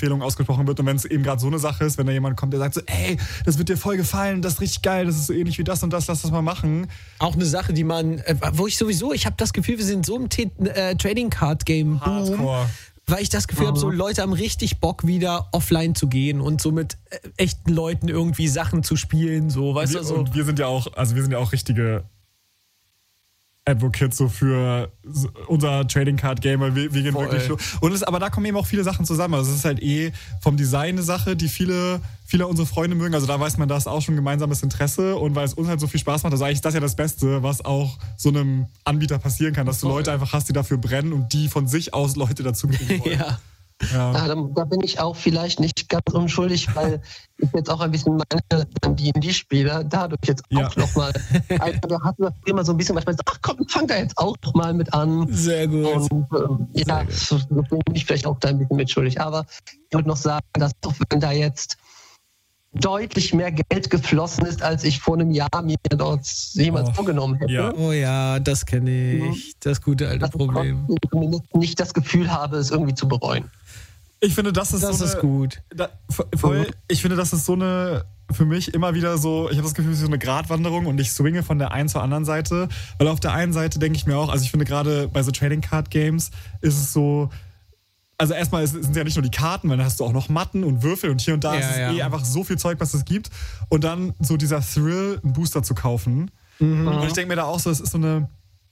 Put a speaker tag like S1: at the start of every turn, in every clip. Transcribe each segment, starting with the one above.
S1: Empfehlung ausgesprochen wird und wenn es eben gerade so eine Sache ist, wenn da jemand kommt, der sagt so, ey, das wird dir voll gefallen, das ist richtig geil, das ist so ähnlich wie das und das, lass das mal machen.
S2: Auch eine Sache, die man, ich habe das Gefühl, wir sind so im Trading Card Game Boom, weil ich das Gefühl habe, so Leute haben richtig Bock, wieder offline zu gehen und so mit echten Leuten irgendwie Sachen zu spielen, so, weißt du, so.
S1: Und wir sind ja auch richtige Advocates so für unser Trading Card Game, weil wir gehen wirklich so. Aber da kommen eben auch viele Sachen zusammen. Also es ist halt vom Design eine Sache, die viele unserer Freunde mögen. Also da weiß man, da ist auch schon gemeinsames Interesse und weil es uns halt so viel Spaß macht, also eigentlich ist das ja das Beste, was auch so einem Anbieter passieren kann, dass du Leute einfach hast, die dafür brennen und die von sich aus Leute dazu kriegen wollen.
S3: Ja, da bin ich auch vielleicht nicht ganz unschuldig, weil ich jetzt auch ein bisschen meine D&D-Spieler dadurch jetzt auch nochmal. Also da hatten wir immer so ein bisschen manchmal so, ach komm, fang da jetzt auch noch mal mit an.
S2: Sehr gut.
S3: Und so bin ich vielleicht auch da ein bisschen mitschuldig. Aber ich würde noch sagen, dass auch wenn da jetzt deutlich mehr Geld geflossen ist, als ich vor einem Jahr mir dort jemals vorgenommen hätte.
S1: Ja.
S2: Oh ja, das kenne ich. Das gute alte Problem.
S3: Ich zumindest nicht das Gefühl habe, es irgendwie zu bereuen.
S1: Ich finde, das ist
S2: gut.
S1: Ich finde, das ist so eine, für mich immer wieder so, ich habe das Gefühl, es ist so eine Gratwanderung und ich swinge von der einen zur anderen Seite, weil auf der einen Seite denke ich mir auch, also ich finde gerade bei so Trading Card Games ist es so, also erstmal sind es ja nicht nur die Karten, weil dann hast du auch noch Matten und Würfel und hier und da ist es einfach so viel Zeug, was es gibt und dann so dieser Thrill, einen Booster zu kaufen. Und ich denke mir da auch so, es ist so eine,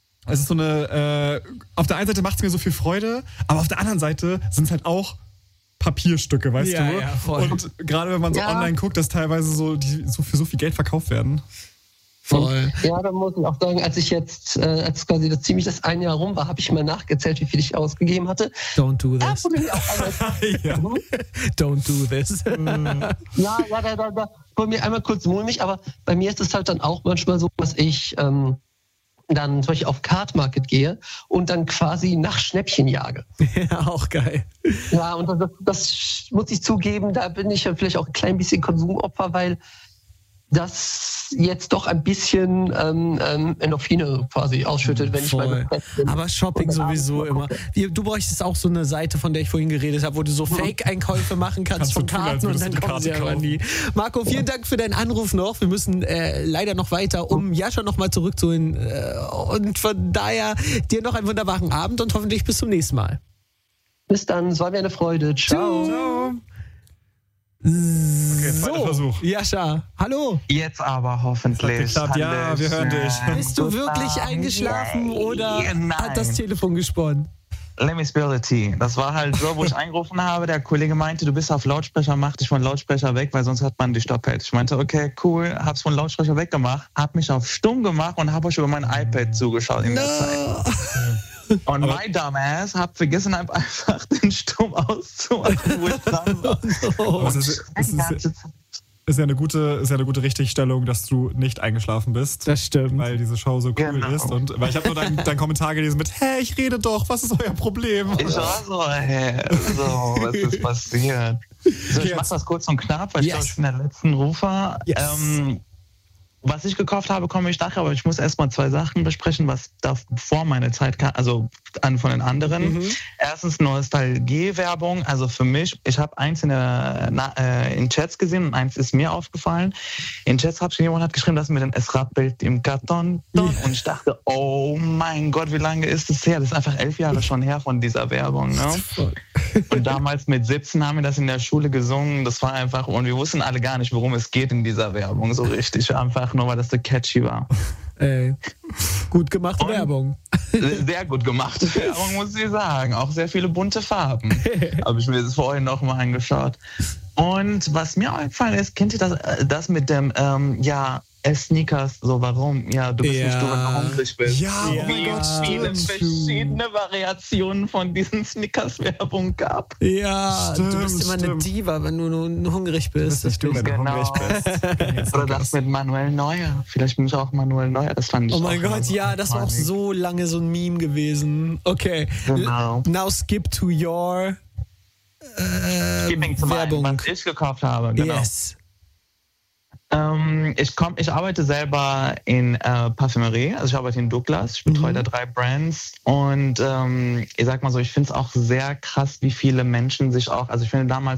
S1: auf der einen Seite macht es mir so viel Freude, aber auf der anderen Seite sind es halt auch Papierstücke, weißt du?
S2: Ja, voll.
S1: Und gerade wenn man so online guckt, dass teilweise die so für so viel Geld verkauft werden.
S2: Voll.
S3: Ja, da muss ich auch sagen, als quasi das ein Jahr rum war, habe ich mal nachgezählt, wie viel ich ausgegeben hatte.
S2: Don't do this. Don't do this.
S3: Da wurde mir einmal kurz mulmig, aber bei mir ist es halt dann auch manchmal so, dass ich dann zum Beispiel auf Card Market gehe und dann quasi nach Schnäppchen jage.
S2: Ja, auch geil.
S3: Ja, und das muss ich zugeben, da bin ich ja vielleicht auch ein klein bisschen Konsumopfer, weil das jetzt doch ein bisschen Endorphine quasi ausschüttet, wenn ich mal bin.
S2: Aber Shopping sowieso immer. Du bräuchtest auch so eine Seite, von der ich vorhin geredet habe, wo du so Fake-Einkäufe machen kannst von Karten und dann kommen sie aber nie. Marco, vielen Dank für deinen Anruf noch. Wir müssen leider noch weiter, um Jascha noch mal zurückzuholen. Und von daher dir noch einen wunderbaren Abend und hoffentlich bis zum nächsten Mal.
S3: Bis dann, es war mir eine Freude. Ciao.
S1: Ciao.
S2: Okay,
S1: zweiter Versuch.
S2: Jascha, hallo.
S4: Jetzt aber hoffentlich.
S1: Ja, wir hören dich.
S2: Bist du wirklich eingeschlafen oder hat das Telefon gesponnen?
S4: Let me spill the tea. Das war halt so, wo ich angerufen habe, der Kollege meinte, du bist auf Lautsprecher, mach dich von Lautsprecher weg, weil sonst hat man dich doppelt. Ich meinte, okay, cool, hab's von Lautsprecher weggemacht, hab mich auf stumm gemacht und hab euch über mein iPad zugeschaut in der Zeit. Und mein Dumbass hat vergessen, einfach den Stumm auszumachen, wo ich dran war.
S1: Ist ja eine gute Richtigstellung, dass du nicht eingeschlafen bist.
S2: Das stimmt.
S1: Weil diese Show so cool ist. Und weil ich habe nur deinen Kommentar gelesen mit, hey, ich rede doch, was ist euer Problem?
S4: Ich war so, was ist passiert? So, ich mach das kurz und knapp, weil ich glaube, ich bin der letzten Rufer. Was ich gekauft habe, komme ich nachher, aber ich muss erstmal 2 Sachen besprechen, was da vor meiner Zeit kam, also von den anderen. Erstens Nostalgie-Werbung, also für mich, ich habe eins in Chats gesehen und eins ist mir aufgefallen. In Chats jemand hat geschrieben, dass mit dem Esra-Bild im Karton und ich dachte, oh mein Gott, wie lange ist das her? Das ist einfach 11 Jahre schon her von dieser Werbung. Ne? Und damals mit 17 haben wir das in der Schule gesungen, das war einfach, und wir wussten alle gar nicht, worum es geht in dieser Werbung, so richtig, einfach nur, weil das so catchy war.
S2: Gut gemachte Werbung.
S4: Sehr gut gemachte Werbung, muss ich sagen. Auch sehr viele bunte Farben. Habe ich mir das vorhin noch mal angeschaut. Und was mir aufgefallen ist, kennt ihr das mit dem, Sneakers, so warum? Ja, du bist nicht du, wenn du hungrig bist.
S1: Ja,
S4: wie viele verschiedene Variationen von diesen Sneakers-Werbung gab.
S2: Ja, du bist immer eine Diva, wenn du hungrig bist.
S1: Das stimmt, wenn du hungrig bist.
S4: Oder das mit Manuel Neuer. Vielleicht bin ich auch Manuel Neuer, das fand ich
S2: Oh mein Gott, ja, das war auch so lange so ein Meme gewesen. Okay,
S4: genau.
S2: Now skip to your
S4: Skipping zum
S2: Werbung.
S4: einen, was ich gekauft habe. Genau.
S2: Yes.
S4: Ich arbeite selber in Parfümerie, also ich arbeite in Douglas, ich betreue da 3 Brands und ich sag mal so, ich finde es auch sehr krass, wie viele Menschen sich auch, also ich finde damals